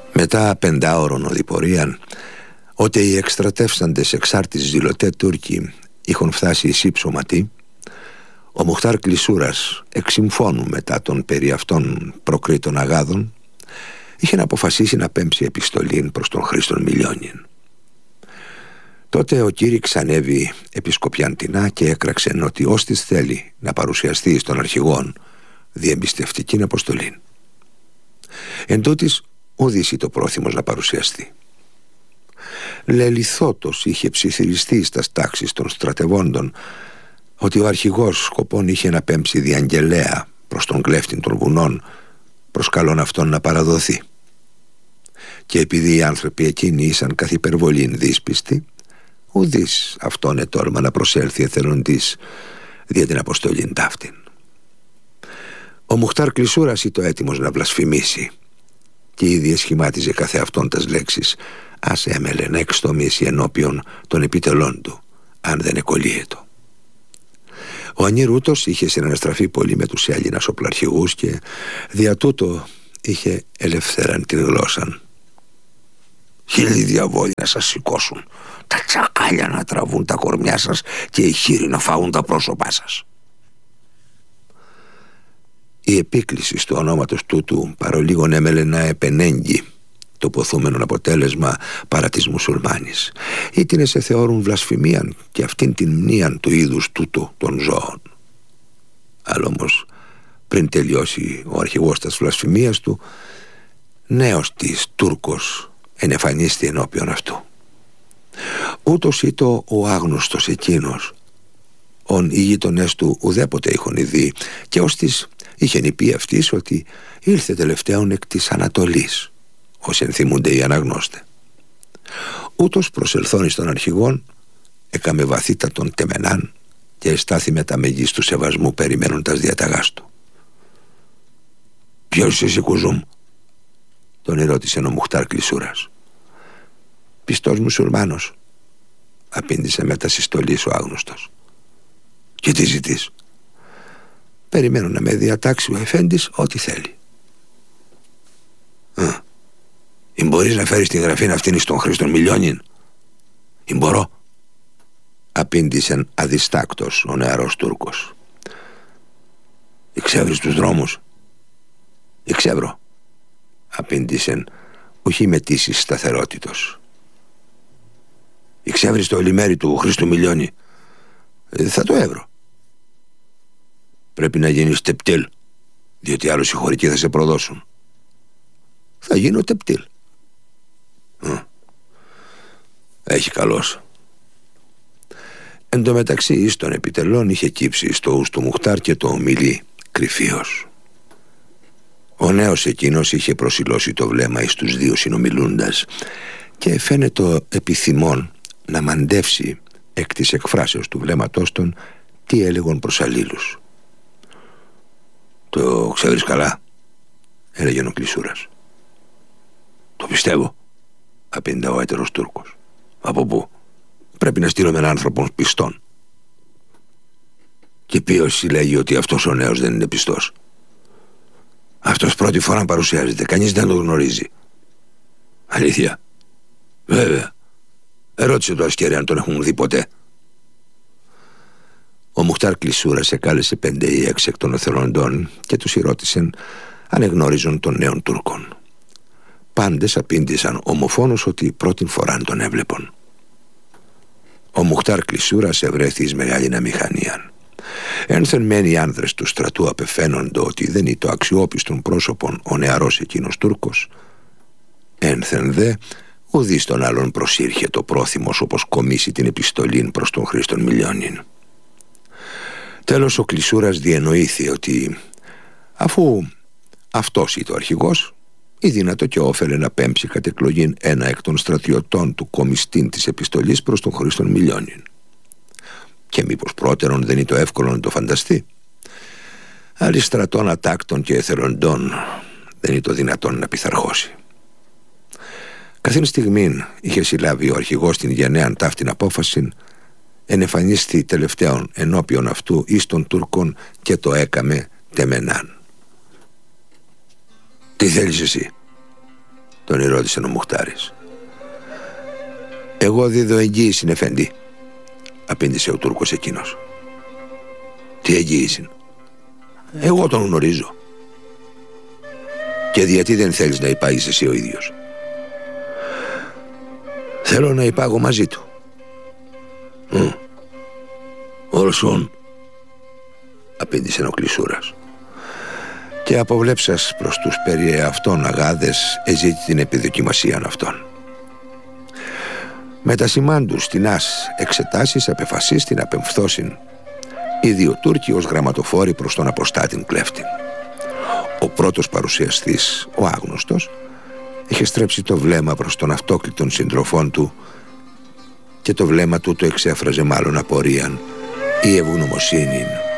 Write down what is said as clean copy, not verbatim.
Μετά 5ωρων οδηπορία, ότε οι εκστρατεύσαντες εξάρτης ζηλωτέ Τούρκοι είχαν φτάσει εις ύψωματι, ο Μουχτάρ Κλισούρας, εξυμφώνου μετά των περί αυτών προκρίτων αγάδων, είχε να αποφασίσει να πέμψει επιστολήν προς τον Χρήστον Μιλιώνιν. Τότε ο Κύριξ ανέβη επί Σκοπιαντινά και έκραξεν ότι όστις θέλει να παρουσιαστεί στον αρχηγόν διεμπιστευτικήν αποστολήν. Εν τούτης ουδήσει το πρόθυμος να παρουσιαστεί. Λελιθότος είχε ψιθυριστεί στας τάξεις των στρατευόντων ότι ο αρχηγός σκοπόν είχε να πέμψει διαγγελέα προς τον κλέφτη των βουνών, προσκαλών αυτόν να παραδοθεί. Και επειδή οι άνθρωποι εκείνοι ήσαν καθ' υπερβολήν δύσπιστοι, ουδείς αυτόν ετόρμα να προσέλθει εθελοντής δια την αποστολήν ταύτην. Ο Μουχτάρ Κλισούρας ήταν έτοιμος να βλασφημίσει και ήδη εσχημάτιζε καθε αυτόν τας λέξεις, ας έμελε να εξτομίσει ενώπιον των επιτελών του, αν δεν εκολύετο. Ο Ανιρούτος είχε συναναστραφεί πολύ με τους Έλληνας οπλαρχηγούς και δια τούτο είχε ελευθέραν την γλώσσαν. «Χίλιοι διαβόλοι να σας σηκώσουν, τα τσακάλια να τραβούν τα κορμιά σας και οι χείροι να φάουν τα πρόσωπά σας». Η επίκληση του ονόματος τούτου παρολίγων έμελε να επενέγγει το ποθούμενο αποτέλεσμα παρά της μουσουλμάνης. Ήτινε σε θεώρουν βλασφημίαν και αυτήν την μνήαν του είδους τούτου των ζώων. Αλλά όμως πριν τελειώσει ο αρχηγός της βλασφημίας του, νέος της Τούρκος ενεφανίστη ενώπιον αυτού. Ούτως ήτο ο άγνωστος εκείνος, ον οι γείτονές του ουδέποτε είχον ειδεί, και ως της είχεν πει αυτής ότι ήλθε τελευταίον εκ της Ανατολής, ως ενθυμούνται οι αναγνώστε. Ούτως προσελθών εις των αρχηγών, έκαμε βαθύτατον τεμενάν και εστάθη με τα μεγίστου σεβασμού περιμένοντας διαταγάς του. «Ποιος είσαι εσύ, κουζούμ?» τον ερώτησε ο Μουχτάρ Κλισούρας. «Πιστός μουσουλμάνος», απήντησε μετά συστολής ο άγνωστος. «Και τι ζητείς?» «Περιμένω να με διατάξει ο εφέντης ό,τι θέλει». «Ή μπορείς να φέρεις την γραφήν αυτήν στον Χρήστον Μιλιώνιν?» «Ή μπορώ», απήντησε αδιστάκτος ο νεαρός Τούρκος. «Εξεύρεις τους δρόμους?» «Εξεύρω», απήντησε ουχή με τήσεις σταθερότητος. «Εξεύρεις το λιμέρι του Χρήστου Μιλιώνη?» «Θα το έβρω». «Πρέπει να γίνεις τεπτήλ, διότι άλλως οι χωρικοί θα σε προδώσουν». «Θα γίνω τεπτήλ». «Έχει καλώς». Εν τω μεταξύ εις των επιτελών είχε κύψει στο ους του Μουχτάρ και το ομιλεί κρυφίως. Ο νέος εκείνος είχε προσιλώσει το βλέμμα εις τους δύο συνομιλούντας και φαίνεται επιθυμών να μαντεύσει εκ της εκφράσεως του βλέμματός των τι έλεγον προς αλλήλους. «Το ξέρεις καλά?» έλεγε ο Κλισούρας. «Το πιστεύω», απήντα ο έτερος Τούρκος. «Από πού?» «Πρέπει να στείλω με έναν άνθρωπο πιστόν». «Και ποιος συλλέγει ότι αυτός ο νέος δεν είναι πιστός?» «Αυτός πρώτη φορά παρουσιάζεται, κανείς δεν το γνωρίζει». «Αλήθεια?» «Βέβαια. Ερώτησε το ασκέρι αν τον έχουν δει ποτέ». Ο Μουχτάρ Κλισούρας εκάλεσε 5 ή 6 εκ των εθελοντών και τους ρώτησαν αν εγνώριζαν τον νέον Τούρκον. Πάντες απήντησαν ομοφόνος ότι πρώτην φοράν τον έβλεπον. Ο Μουχτάρ Κλισούρας ευρέθη εις μεγάλην αμηχανίαν. Ένθεν μεν οι άνδρες του στρατού απεφαίνοντο ότι δεν είναι το αξιόπιστον πρόσωπον ο νεαρός εκείνος Τούρκος, ένθεν δε ουδείς τον άλλον προσήρχε το πρόθυμος όπως κομίσει την επιστολήν προς τον Χρήστον Μιλιώνιν. Τέλος ο Κλισούρας διενοήθη ότι αφού αυτός ήταν ο αρχηγός, ή δυνατό και όφελε να πέμψει κατ' εκλογήν ένα εκ των στρατιωτών του κομιστήν της επιστολής προς τον Χρήστον Μιλιώνιν. Και μήπως πρώτερον δεν είναι το εύκολο να το φανταστεί? Άλλοι στρατών ατάκτων και εθελοντών δεν είναι το δυνατόν να πειθαρχώσει. Καθήν στιγμήν είχε συλλάβει ο αρχηγός την γενναίαν ταύτην απόφαση, ενεφανίστη τελευταίον ενώπιον αυτού εις των Τούρκων και το έκαμε τεμενάν. «Τι θέλεις εσύ?» τον ρώτησε ο Μουχτάρης. «Εγώ δίδω εγγύηση, Εφέντη», απήντησε ο Τούρκος εκείνος. «Τι εγγύηση?» «Εγώ τον γνωρίζω». «Και γιατί δεν θέλεις να υπάγεις εσύ ο ίδιος?» «Θέλω να υπάγω μαζί του». «Ορσόν», απήντησε ο Κλεισούρας. Και αποβλέψας προς τους περί αυτών αγάδες εζήτη την επιδοκιμασίαν αυτών. Με τα σημάντους τεινάς εξετάσεις απεφασίς την απεμφθώσιν οι δύο Τούρκοι ως γραμματοφόροι προς τον αποστάτην κλέφτην. Ο πρώτος παρουσιαστής, ο άγνωστος, είχε στρέψει το βλέμμα προς τον αυτόκλητον συντροφών του και το βλέμμα του το εξέφραζε μάλλον απορίαν ή ευγνωμοσύνην